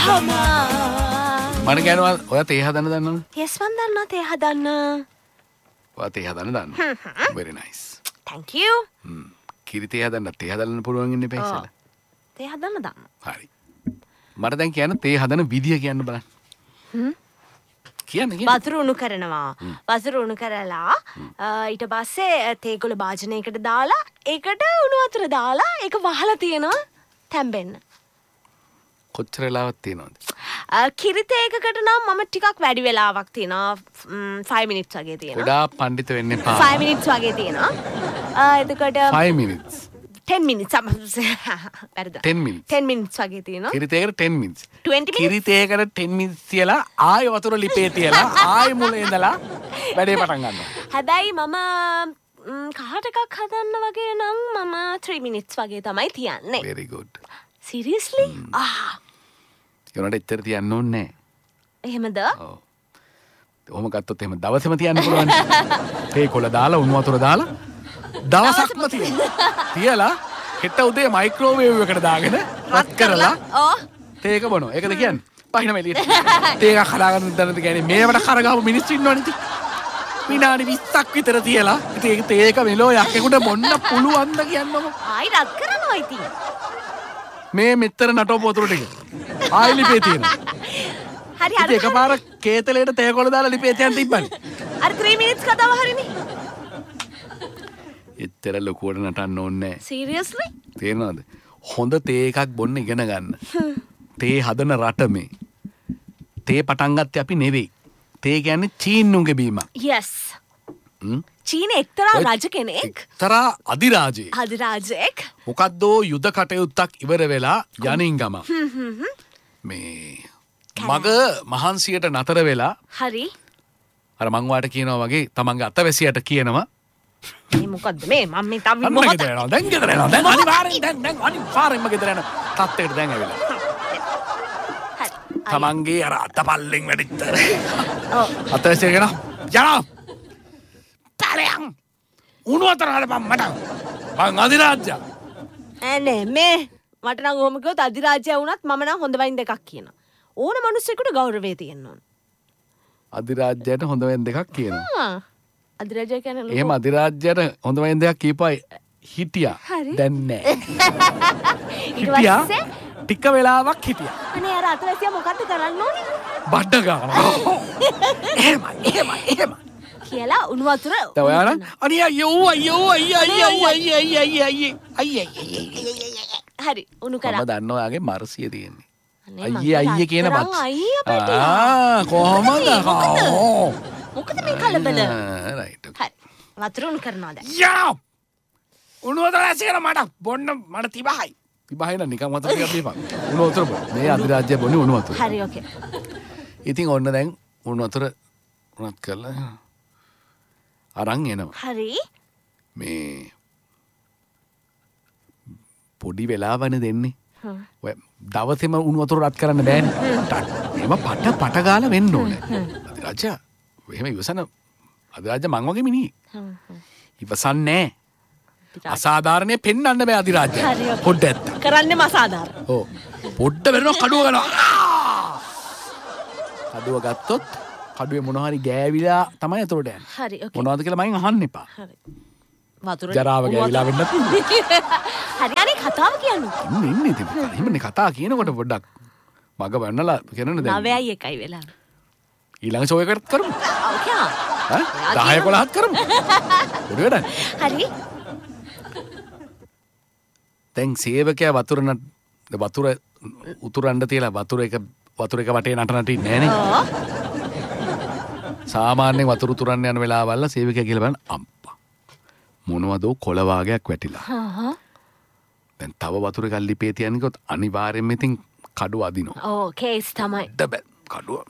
මට කියනවා ඔයා තේ හදන්න දන්නවද? yes මන් දන්නවා තේ හදන්න. ඔයා තේ හදන්න දන්නවා. very nice. thank you. කිරි තේ හදන්න තේ හදන්න පුළුවන් ඉන්නේ පැහැසල. තේ හදන්න දන්නවා. හරි. මට දැන් කියන්න තේ හදන විදිය කියන්න බලන්න. කියන්න. වතුර උණු කරනවා. වතුර උණු කරලා ඊට පස්සේ තේගොල්ල භාජනයකට දාලා ඒකට උණු වතුර දාලා ඒක වහලා තියනවා තැම්බෙන්න. කොච්චර වෙලාවක් තියෙනවද? කිරි තේකකට නම් මම ටිකක් වැඩි වෙලාවක් තියනවා 5 minutes වගේ තියෙනවා. ගොඩාක් පඬිත වෙන්න එපා. 5 minutes වගේ තියෙනවා. එතකොට 5 minutes 10 minutes 10 minutes 10 minutes වගේ තියෙනවා. කිරි තේකට 10 minutes 20 minutes කිරි තේකට 10 minutes තියලා ආයෙ වතුර ලිපේ තියලා ආයෙ මුල ඉඳලා වැඩේ පටන් ගන්නවා. හැබැයි මම කහට එකක් හදන්න වගේ නම් මම 3 minutes වගේ තමයි තියන්නේ. very good. seriously? ඒකට එච්චර තියන්න ඕනේ නැහැ. එහෙමද? ඔව්. ඔහොම ගත්තොත් එහෙම දවසෙම තියන්න පුළුවන්. තේ කොළ දාලා උණු වතුර දාලා දවසක්ම තියලා හෙට උදේ මයික්‍රෝවේව් එකට දාගෙන රත් කරලා තේක බොනවා. ඒකද කියන්නේ? පහිනම එළියට. තේක හදාගන්න දැනද කියන්නේ මේවට කරගහපු මිනිස්සු ඉන්නවනේ ඉතින්. විනාඩි 20ක් විතර තියලා ඉතින් තේක මෙලෝ යකෙකුට බොන්න පුළුවන්ද කියන්නකො. ආයි රත් කරනවා ඉතින්. මේ මෙතර නටෝ පොතුරු ටික. ආයි ලිපේ තියෙනවා. හරි හරි. එකපාර කේතලේට තේ කොළ දාලා ලිපේ තියන් තිබ්බනේ. අර 3 minutes කතාව හරිනේ. එච්චර ලොකුවට නටන්න ඕනේ නැහැ. seriously? තේරෙනවද? හොඳ තේ එකක් බොන්න ඉගෙන ගන්න. තේ හදන රට මේ. තේ පටන් ගත්තේ අපි නෙවෙයි. තේ කියන්නේ චීනුන්ගේ බීම. yes. චීන එක්තරා රජ කෙනෙක්. එක්තරා අධිරාජයෙක්. අධිරාජයෙක්. මොකද්දෝ යුද කටයුත්තක් ඉවර වෙලා යනින් ගම. මේ මග මහන්සියට නතර වෙලා හරි. අර මං වාට කියනවා වගේ තමන්ගේ අතවැසියට කියනවා මේ මොකද්ද මේ මම මේ තව අන්න ගෙදර යනවා දැන් ගෙදර යනවා දැන් අනිවාර්යෙන් දැන් අනිවාර්යෙන්ම ගෙදර යන තත්ත්වයට දැන් ඇවිල්ලා තමන්ගේ අර අතපල්ලෙන් වැඩිච්චර අතවැසිය කියනවා යනවා තරයන් උණු වතුර හදපන් මට මං අධිරාජ්‍ය නේ මේ මට නම් ඔහොම කිව්වොත් අධිරාජ්‍ය වුණත් මම නම් හොඳ වයින් දෙකක් කියනවා ඕන මිනිස්සෙකුට ගෞරවය තියෙන්න ඕන අධිරාජ්‍යයට හොඳ වයින් දෙකක් කියනවා අධිරාජ්‍ය කියන්නේ එහෙම අධිරාජ්‍යයට හොඳ වයින් දෙකක් කියපුවා හිටියා දැන් නෑ හිටියා ටික වෙලාවක් හිටියා අනේ අර අතවැසියා මොකද්ද කරන්න ඕනේ බඩ ගන්නවා එහෙම කියලා උණු වතුර දැන් ඔයාලා අනේ අයියෝ හරි උණු කරා මම දන්නවා ඔයාගේ මර්සිය තියෙන්නේ අයියේ කියන බත් කොහොමද මොකද මේ කලබල රයිට් හරි වතුර උණු කරනවා දැන් යා උණු වතුර ඇසෙන මට බොන්න මට තිබහයි තිබහයි නම් නිකන් වතුර ටිකක් දීපන් උණු වතුර බොන්න මේ අධිරාජ්‍ය බොන්නේ උණු වතුර හරි ඕකේ ඉතින් ඔන්න දැන් උණු වතුර උනත් කරලා අරන් එනවා හරි මේ පොඩි වෙලාවනේ දෙන්නේ ඔය දවසේම උණු වතුර රත් කරන්න බෑනේ. එම පට ගාලා වෙන්න ඕනේ. අධිරාජ්‍ය එහෙම ඉවසන අධිරාජ්‍ය මං වගේ මිනිහෙක්. ඉවසන්නේ අසාධාරණේ පෙන්වන්න බෑ අධිරාජ්‍ය. පොඩ්ඩ ඇත්ත. කරන්නේම අසාධාරණ. ඔව්. පොඩ්ඩ වෙනවා කඩුව ගන්නවා. කඩුව ගත්තොත් කඩුවේ මොන හරි ගෑවිලා තමයි එතකොට යන්නේ. හරි ඕකේ. මොනවද කියලා මයින් අහන්න එපා. හරි. වතුර ජරාව ගෑවිලා වෙන්න පුළුවන්. හරි අනේ කතාව කියන්නේ. ඉන්නේ ඉතින්. එහෙමනේ කතා කියනකොට පොඩ්ඩක් මග වන්නලා කියනනේ දැන්. 9යි 1යි වෙලා. ඊළඟ ෂෝ එකකට කරමු. ඕකේ. ඈ 10 11ක් කරමු. පොඩි වැඩක්. හරි. දැන් සේවකයා වතුර උතුරන්න තියලා වතුර එක වටේ නටනට ඉන්නේ නෑනේ. ඔව්. සාමාන්‍යයෙන් වතුර උතුරන්න යන වෙලාවවල සේවකයා කියලා බලන්න අම්පා. මොනවදෝ කොළ වාගයක් වැටිලා. දැන් තව වතුර එකක් ලිපේ තියන්න ගියොත් අනිවාර්යෙන්ම ඉතින් කඩුව අදිනවා. ඔව් කේස් තමයි. කඩුව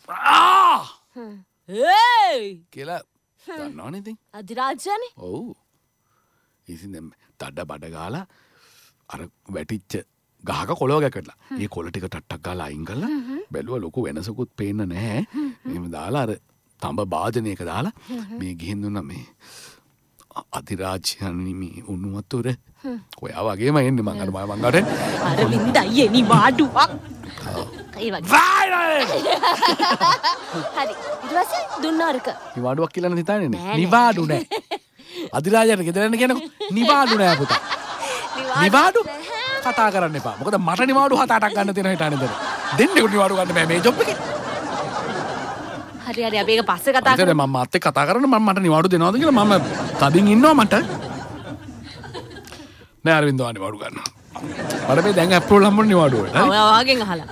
ඒයි කියලා දන්නවනේ ඉතින්. අධිරාජ්‍යනේ. ඔව්. ඉතින් දැන් තඩ බඩ ගාලා අර වැටිච්ච ගහක කොළ වගේක් වැටලා. ඒ කොළ ටික ටට්ටක් ගාලා අයින් කරලා බැලුවා ලොකු වෙනසකුත් පේන්න නැහැ. එහෙම දාලා අර තඹ භාජනයක දාලා මේ ගිහින් දුන්නා මේ අධිරාජ්‍යයනි මේ උණු වතුර ඔයා වගේම එන්නේ මං අර වින්දයි එනි වාඩුවක් ඒ වගේ. වයි හරි. ඊට පස්සේ දුන්නාරක. නිවාඩුවක් කියලා හිතන්නේ නේ. නිවාඩු නෑ. අධිරාජයට ගෙදර යන්න කියනකො නිවාඩු නෑ පුතා. නිවාඩු කතා කරන්න එපා. මොකද මට නිවාඩු 7-8ක් ගන්න තියෙනවා හිටානේ දෙන්න. දෙන්නේ නිවාඩු ගන්න බෑ මේ ජොබ් එකේ. හරි අපි ඒක පස්සේ කතා කරමු. මම මාත් එක්ක කතා කරන්න මම මට නිවාඩු දෙනවද කියලා මම තදින් ඉන්නවා මට. නෑ අරවින්ද නිවාඩු ගන්නවා. මට මේ දැන් අප්‍රූවල් හම්බුනේ නිවාඩු වලට. ඔව් ඔයාගෙන් අහලා.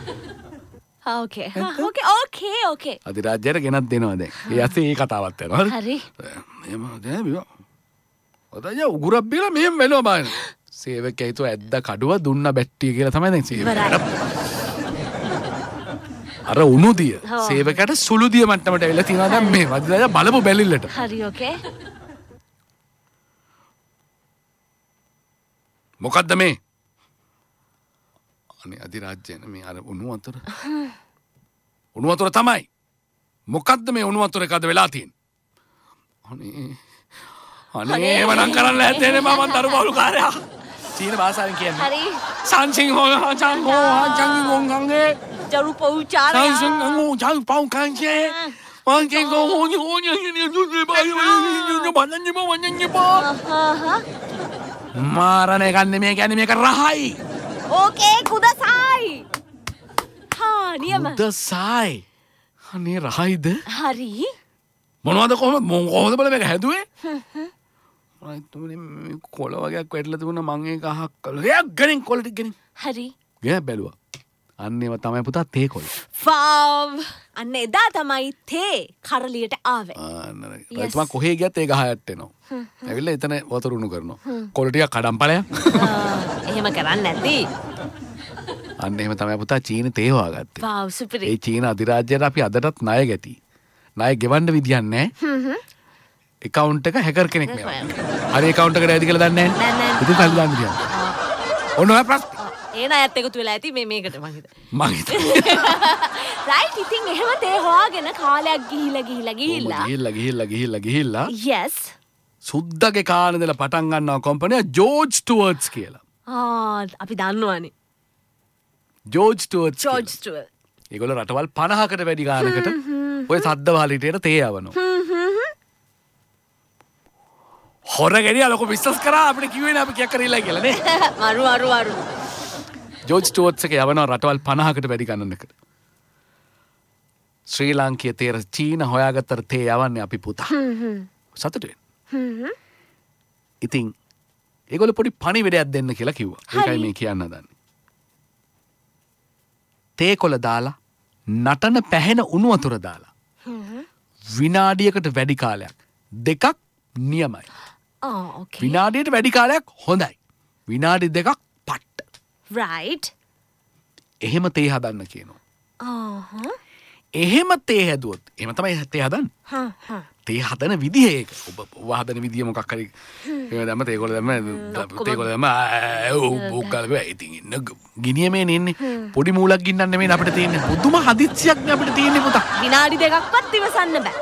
ඕකේ. අධිරාජ්‍යයට ගෙනත් දෙනවා දැන්. ඒ ඇස්සේ ඒ කතාවත් යනවා. හරි. එහෙම දැන් බිවා. ඔතන උගුරක් බීලා මෙහෙම වෙනවා බලන්න. සේවකයා හිතුවා ඇද්ද කඩුව දුන්න බැට්ටිය කියලා තමයි දැන් සේවකයාට. අර උණුදිය සේවකයාට සුළුදිය මට්ටමට ඇවිල්ලා තියෙනවා දැන් මේ අධිරාජ්‍ය බලපු බැලිල්ලට. හරි ඕකේ. මොකද්ද මේ? අනේ අධිරාජ්‍යන මේ අර උණු වතුර තමයි. මොකද්ද මේ උණු වතුර එකද වෙලා තියෙන්නේ? අනේ එවනම් කරන්න ඇත්තේ මම දරු බහුලකාරයා. චීන භාෂාවෙන් කියන්නේ. හරි. සංසිං හෝ චං හෝ චං ගොංගංගේ ජරු පෞචාරය. සංසිං හෝ චං පෞකංගේ වංචෙන් ගෝ හොනි මාරණය ගන්න මේ කියන්නේ මේක රහයි. ඕකේ කුදසයි. නියම. කුදසයි. අනේ රහයිද? හරි. මොනවද කොහොමද බල මේක හැදුවේ? මම කොළ වගේක් වැටලා තිබුණා මං ඒක අහක් කළා. එයා ගණන් කොළ ටික ගණන්. හරි. ගේ බැලුවා. අන්න ඒව තමයි පුතා තේ කොළ. ෆාව්. අන්න එදා තමයි තේ කරලියට ආවේ. එතුමා කොහේ ගියත් ඒ ගහ යට එනවා. ඇවිල්ලා එතන වතුර උණු කරනවා. කොළ ටික කඩම්පලයක්. එහෙම කරන්නේ නැති. අන්න එහෙම තමයි පුතා චීන තේ හොයාගත්තේ. වාව් සුපිරි. ඒ චීන අධිරාජ්‍යයට අපි අදටත් ණය ගැති. ණය ගෙවන්න විදියක් නැහැ. account එක hacker කෙනෙක් මේවා. හරි account එකට ඇවිත් කියලා දන්නේ නැහැ. නෑ. ඉතින් කල්ලි දාන්න කියන්නේ. ඔන්න ඔය ප්‍රශ්න. ඒ ණයත් එකතු වෙලා ඇති මේකට මං හිතා. මං හිතා. රයිට් ඉතින් එහෙම තේ හොයාගෙන කාලයක් ගිහිල්ලා. yes. සුද්දගේ කාලේ ඉඳලා පටන් ගන්නවා කම්පැනි ජෝර්ජ් ස්ටුවර්ට්ස් කියලා. අපි දන්නවනේ. ජෝර්ජ් ස්ටුවර්ට්ස්. ඒගොල්ලෝ රටවල් 50කට වැඩි ගානකට ඔය සද්ද වහලිටේට තේ යවනවා. හොරගෙනියා ලොකු බිස්නස් කරා අපිට කිව්වේනේ අපි කියක් කරilla කියලා නේ. මරු. ජෝර්ජ් ස්ටුවර්ට්ස් එක යවනවා රටවල් 50කට වැඩි ගණනකට. ශ්‍රී ලාංකීය තේ චීන හොයාගත්තට තේ යවන්නේ අපි පුතා. සතුටු වෙන්න. ඉතින් ඒගොල්ලෝ පොඩි පණිවිඩයක් දෙන්න කියලා කිව්වා. ඒකයි මේ කියන්න හදන්නේ. තේ කොළ දාලා නටන පැහෙන උණු වතුර දාලා විනාඩියකට වැඩි කාලයක් දෙකක් නියමයි. විනාඩියට වැඩි කාලයක් හොඳයි. විනාඩි දෙකක් පට්ට. right. එහෙම තේ හදන්න කියනවා. එහෙම තේ හැදුවොත් එහෙම තමයි තේ හදන්නේ. තේ හදන විදිහ ඒක. ඔබ හදන විදිය මොකක් හරි ඒක දැම්ම තේ කොළ දැම්ම ඕක ඉතින් ඉන්න ගිනියමේ ඉන්නේ. පොඩි මූලක් ගින්නන්න නෙමෙයි අපිට තියෙන්නේ. පුදුම හදිස්සියක් නේ අපිට තියෙන්නේ පුතා. විනාඩි දෙකක්වත් ඉවසන්න බෑ.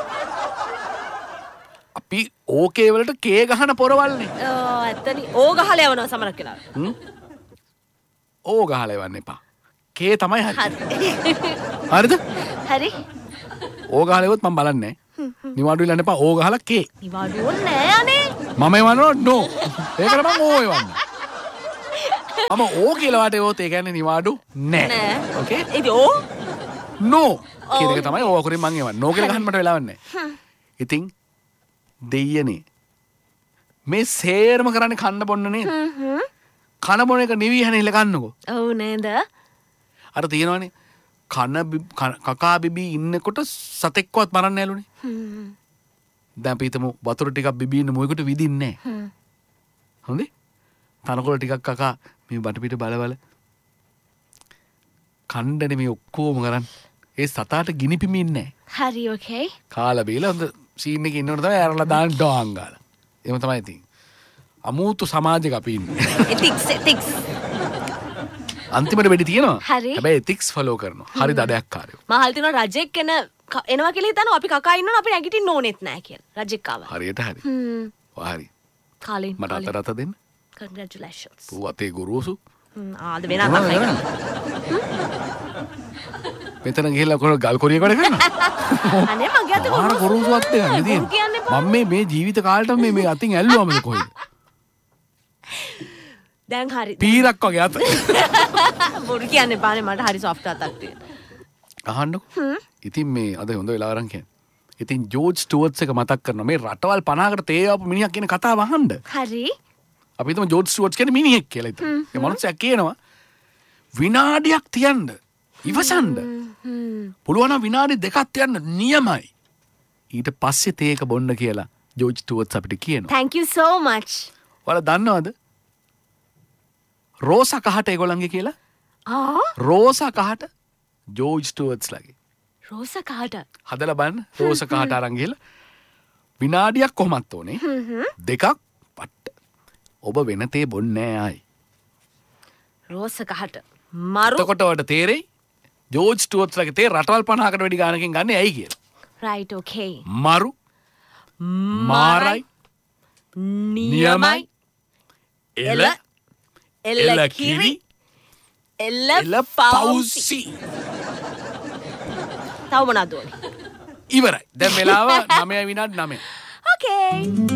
අපි ඕකේ වලට කේ ගහන පොරවල්නේ. ඇත්තනි. ඕ ගහලා යවනවා සමහරක් වෙලාවට. ඕ ගහලා යවන්න එපා. කේ තමයි හරි. හරිද? හරි. ඕ ගහලා යවුවොත් මම බලන්නේ නැහැ. නිවාඩු ඉල්ලන්න එපා. ඕ ගහලා කේ. නිවාඩු ඕනේ නෑ අනේ. මම එවනවා නෝ. ඒකට මම ඕ එවන්නේ. මම ඕ කියලා වට එවුවොත් ඒ කියන්නේ නිවාඩු නෑ. ඕකේ? ඉතින් ඕ නෝ. කියන එක තමයි ඕ අකුරින් මම එවන්නේ. නෝ කියලා ගහන්න මට වෙලාවක් නැහැ. ඉතින් දෙයියනේ මේ සේරම කරන්නේ කන්න බොන්න නේද? කන බොන එක නිවිහන ඉල ගන්නකො. ඔව් නේද? අර තියෙනවනේ කකා බිබී ඉන්නකොට සතෙක්වත් මරන්න ඇලුනේ. දැන් අපි හිතමු වතුර ටිකක් බිබී ඉන්න මොයකට විදින්නේ නැහැ. හොඳේ? තනකොළ ටිකක් කකා මේ බටපිට බලවල කණ්ඩනේ මේ ඔක්කොම කරන්නේ. ඒ සතාට ගිනි පිමින්නේ නැහැ. හරි ඕකේ. කාලා බීලා හොඳ සීන් එකේ ඉන්නකොට තමයි ඇරලා දාන්න ඩෝං ගාලා. එහෙම තමයි තියෙන්නේ. අමූතු සමාජයක අපි ඉන්නේ. ethics. අන්තිමට වෙඩි තියෙනවා. හරි. හැබැයි ethics follow කරනවා. හරි දඩයක් කාර්යෝ. මහල් තියනවා රජෙක් එනවා කියලා හිතනවා අපි කකා ඉන්නවා අපි නැගිටින්න ඕනෙත් නැහැ කියලා. රජෙක් ආවා. හරියට හරි. හරි. කාලින් මට අත දෙන්න. congratulations. පුවතේ ගුරුසු. ආද වෙනම මෙතන ගිහිල්ලා කොහොමද ගල් කොරිය වැඩ කරනවා? අනේ මගේ අත මාර ගොරෝසුවක් දෙන්නේ බොරු කියන්න එපා. මම මේ ජීවිත කාලෙට මේ අතින් ඇල්ලුවමද කොහෙද? දැන් හරි. පීරක් වගේ අත. බොරු කියන්න එපානේ මට හරි සොෆ්ට් අතක් තියෙනවා. අහන්නකෝ. ඉතින් මේ අද හොඳ වෙලාව අරන් කියන්නේ. ඉතින් ජෝර්ජ් ස්ටුවර්ට්ස් එක මතක් කරනවා මේ රටවල් 50කට තේ ආපු මිනිහා කියන කතාව අහන්න. හරි. අපි හිතමු ජෝර්ජ් ස්ටුවර්ට්ස් කියන්නේ මිනිහෙක් කියලා හිතමු. ඒ මනුස්සයා කියනවා විනාඩියක් තියන්න ඉවසන්න. පුළුවන් නම් විනාඩි දෙකක් තියන්න නියමයි. ඊට පස්සේ තේක බොන්න කියලා ජෝර්ජ් ස්ටුවර්ට්ස් අපිට කියනවා. Thank you so much. ඔයාලා දන්නවද? රෝසා කහට ඒගොල්ලන්ගේ කියලා? ආ රෝසා කහට ජෝර්ජ් ස්ටුවර්ට්ස් ලගේ. රෝසා කාට? හදලා බලන්න රෝසා කහට අරන් ගිහලා විනාඩියක් කොහොමත් ඕනේ. දෙකක් පට්ට. ඔබ වෙන තේ බොන්නේ නෑ ආයි. රෝසා කාට? මරු. එතකොට ඔයාලට තේරෙයි ජෝර්ජ් ස්ටුවර්ට්ස් ලගේ තේ රටවල් 50කට වැඩි ගානකින් ගන්න ඇයි කියලා. right okay. මරු මාරයි නියමයි එල කිරි එල පවුසි තව මොනවද ඕනේ? ඉවරයි. දැන් වෙලාව 9 විනාඩි 9. okay.